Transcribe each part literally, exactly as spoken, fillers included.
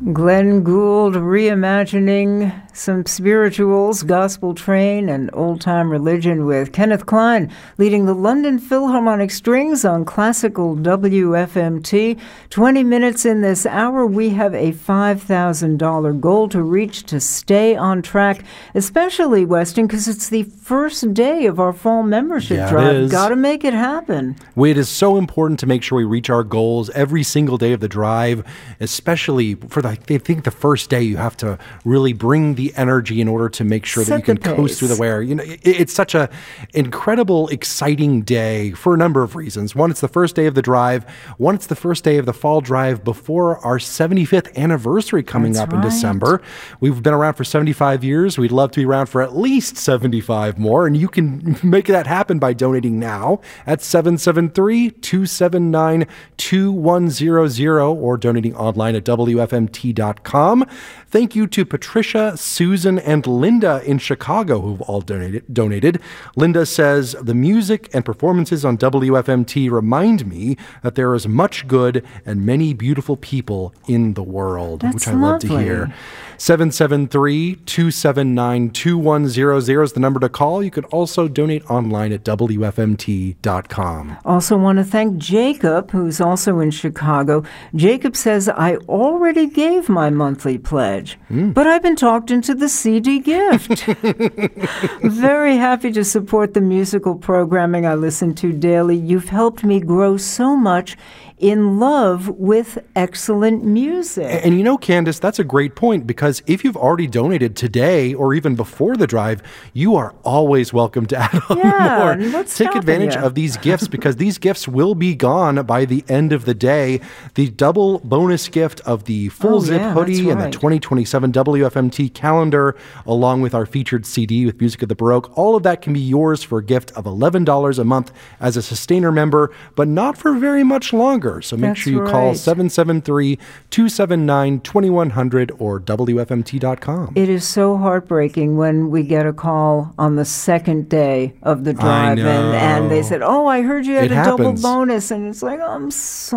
Glenn Gould reimagining some spirituals, Gospel Train, and old-time religion with Kenneth Klein leading the London Philharmonic Strings on classical W F M T. twenty minutes in this hour, we have a five thousand dollars goal to reach to stay on track, especially, Weston, because it's the first day of our fall membership yeah, drive. Got to make it happen. Well, it is so important to make sure we reach our goals every single day of the drive, especially for the, I think the first day you have to really bring the energy in order to make sure Set that you can coast through the wear. You know, it, it's such a incredible, exciting day for a number of reasons. One, it's the first day of the drive. One, it's the first day of the fall drive before our seventy-fifth anniversary coming That's up right. in December. We've been around for seventy-five years. We'd love to be around for at least seventy-five more, and you can make that happen by donating now at seven seven three, two seven nine, two one zero zero or donating online at W F M T dot com. Thank you to Patricia, Susan, and Linda in Chicago who've all donated. donated. Linda says, the music and performances on W F M T remind me that there is much good and many beautiful people in the world, That's which I love to lovely. hear. seven seven three, two seven nine, two one zero zero is the number to call. You can also donate online at W F M T dot com. Also want to thank Jacob, who's also in Chicago. Jacob says, I already gave my monthly pledge, mm. but I've been talked into the C D gift. Very happy to support the musical programming I listen to daily. You've helped me grow so much in love with excellent music. And, and you know, Candace, that's a great point, because if you've already donated today or even before the drive, you are always welcome to add on yeah, more. What's Take advantage you? of these gifts, because these gifts will be gone by the end of the day. The double bonus gift of the full oh, zip yeah, hoodie right. and the twenty twenty-seven W F M T calendar, along with our featured C D with Music of the Baroque, all of that can be yours for a gift of eleven dollars a month as a sustainer member, but not for very much longer. So make That's sure you right. call seven seven three, two seven nine, two one zero zero or W F M T dot com. It is so heartbreaking when we get a call on the second day of the drive and, and they said, oh, I heard you had It a happens. double bonus. And it's like, I'm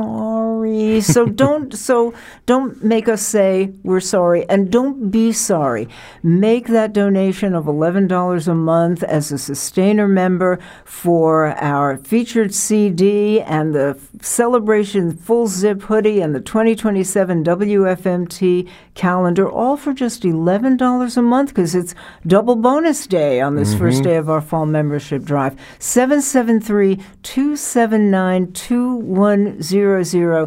sorry. So don't so don't make us say we're sorry, and don't be sorry. Make that donation of eleven dollars a month as a sustainer member for our featured C D and the celebration full zip hoodie and the twenty twenty-seven W F M T calendar, all for just eleven dollars a month, because it's double bonus day on this mm-hmm. first day of our fall membership drive. seven seven three, two seven nine, two one zero zero,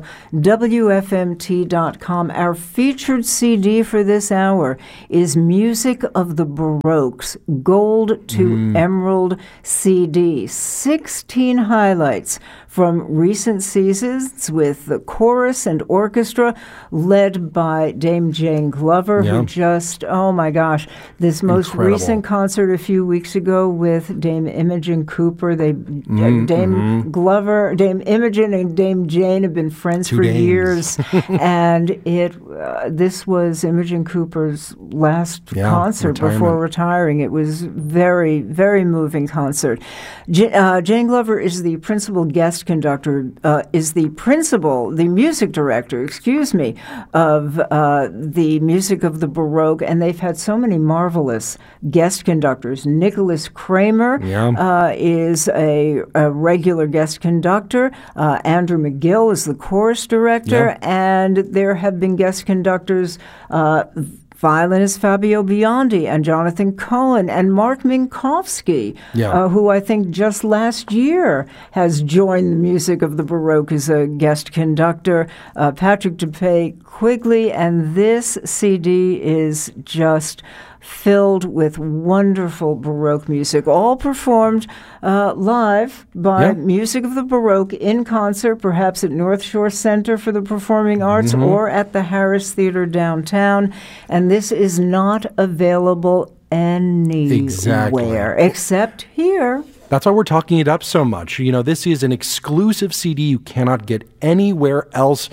W F M T dot com. Our featured C D for this hour is Music of the Baroque's Gold to mm. Emerald C D. sixteen highlights from recent seasons with the chorus and orchestra led by Dame Jane Glover, yeah. who just, oh my gosh, this most Incredible. recent concert a few weeks ago with Dame Imogen Cooper. They mm-hmm. Dame Glover, Dame Imogen and Dame Jane have been friends Two for dames. years. And it uh, this was Imogen Cooper's last yeah, concert retirement. before retiring. It was very, very moving concert. J- uh, Jane Glover is the principal guest conductor, uh, is the principal, the music director, excuse me, of uh, the Music of the Baroque, and they've had so many marvelous guest conductors. Nicholas Kramer yeah. uh, is a, a regular guest conductor. Uh, Andrew McGill is the chorus director, yeah. and there have been guest conductors, uh, violinist Fabio Biondi and Jonathan Cohen and Mark Minkowski, yeah. uh, who I think just last year has joined the Music of the Baroque as a guest conductor, uh, Patrick DePay Quigley, and this C D is just filled with wonderful Baroque music, all performed uh, live by yeah. Music of the Baroque in concert, perhaps at North Shore Center for the Performing Arts mm-hmm. or at the Harris Theater downtown. And this is not available anywhere exactly. except here. That's why we're talking it up so much. You know, this is an exclusive C D you cannot get anywhere else.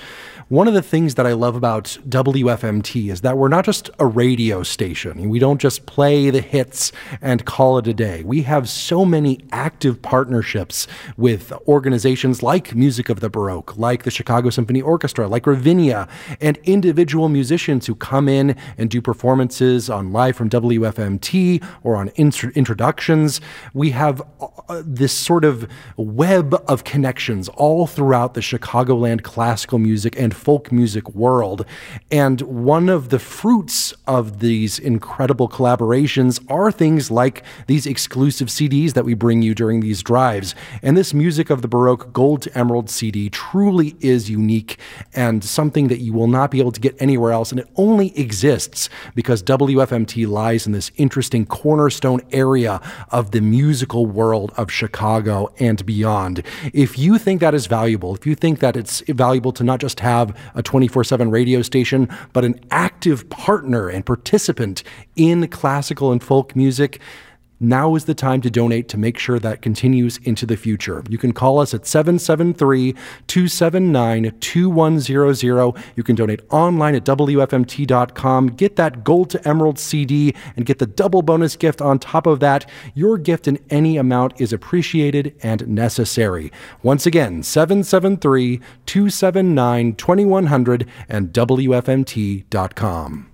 One of the things that I love about W F M T is that we're not just a radio station. We don't just play the hits and call it a day. We have so many active partnerships with organizations like Music of the Baroque, like the Chicago Symphony Orchestra, like Ravinia, and individual musicians who come in and do performances on Live from W F M T or on intro- introductions. We have uh, this sort of web of connections all throughout the Chicagoland classical music and folk music world. And one of the fruits of these incredible collaborations are things like these exclusive C Ds that we bring you during these drives. And this Music of the Baroque Gold to Emerald C D truly is unique and something that you will not be able to get anywhere else. And it only exists because W F M T lies in this interesting cornerstone area of the musical world of Chicago and beyond. If you think that is valuable, if you think that it's valuable to not just have a twenty-four seven radio station, but an active partner and participant in classical and folk music, now is the time to donate to make sure that continues into the future. You can call us at seven seven three, two seven nine, two one zero zero. You can donate online at W F M T dot com. Get that Gold to Emerald C D and get the double bonus gift on top of that. Your gift in any amount is appreciated and necessary. Once again, seven seven three, two seven nine, two one zero zero and W F M T dot com.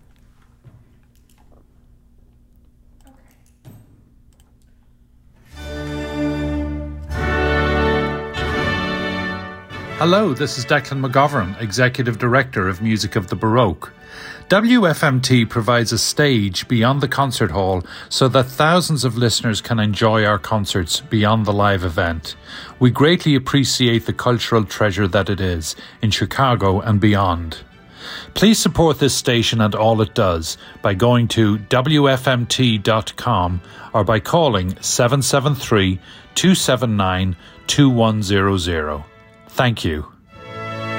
Hello, this is Declan McGovern, Executive Director of Music of the Baroque. W F M T provides a stage beyond the concert hall so that thousands of listeners can enjoy our concerts beyond the live event. We greatly appreciate the cultural treasure that it is in Chicago and beyond. Please support this station and all it does by going to W F M T dot com or by calling seven seven three, two seven nine, two one zero zero. Thank you.